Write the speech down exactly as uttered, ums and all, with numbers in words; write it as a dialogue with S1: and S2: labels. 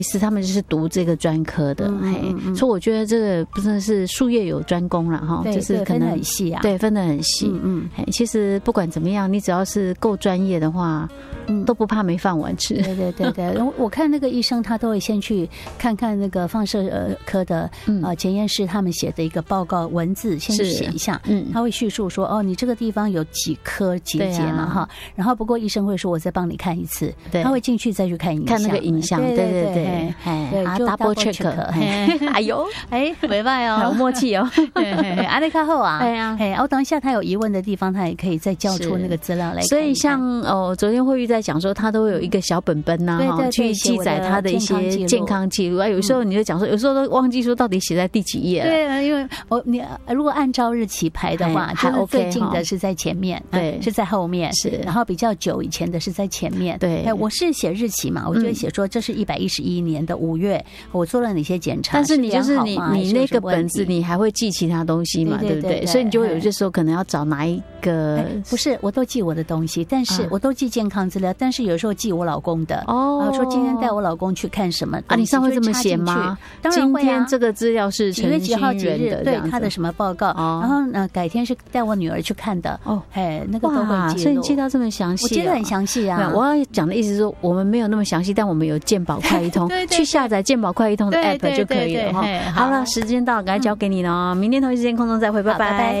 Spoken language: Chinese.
S1: 是他们就是读这个专科的，嗯嗯嗯，所以我觉得这个不真的是术业有专攻了哈，就是可能
S2: 分得很细啊，
S1: 对，分得很细。嗯嗯，其实不管怎么样，你只要是够专业的话，嗯，都不怕没饭碗吃。
S2: 对对对对，我看那个医生他都会先去看看那个放射科的呃检验室他们写的一个报告文字，先写一下，嗯，他会叙述说哦，你这个地方有几颗结节嘛哈，然后不过医生会说我再帮你看一次，他会进去再去看影像，
S1: 看那个影像，对对对对，
S2: 对，
S1: 啊 double check， 哎呦，
S2: 哎，没办哦，
S1: 有默契哦，
S2: 阿内卡后啊，
S1: 对呀，
S2: 哎，我等一下他有疑问的地方，他也可以再叫出那个资料来。
S1: 所以像哦，昨天慧玉在讲说，他都会有一个小本本呐，哈，去记载他的一些健康记录啊。有时候你就讲说，有时候都忘记说到底写在第几页了。
S2: 对，因为我你如果按照日期排的话，就是最近的是在前面，对，是在后面，是，然后比较久以前的是在前面。对，哎，我是写日期嘛，我就会写说这是一百一十一年的五月，我做了哪些检查。
S1: 但是你就是你你那个本子，你还会记其他东西嘛，对不对？所以你就会有些时候可能要找哪一个，
S2: 不是，我都记我的东西，但是我都记健康资料，但是有时候记我老公的哦，说今天带我老公去看什么
S1: 啊？你上会这么写吗？
S2: 当然会啊。
S1: 今天这个资料是
S2: 几月几号几日，对他的什么报告，然后呢，改天是带我女儿去看的哦，哎，那个都会记录。
S1: 所以你记到这么详细，
S2: 我记得很详细啊。
S1: 我要讲的意思是说，我们没有那么详细，但我们有健保快一通，去下载健保快一通的 app 就可以了哈。好了，时间到了，赶快交给你了，明天同一时间空中再会，拜拜。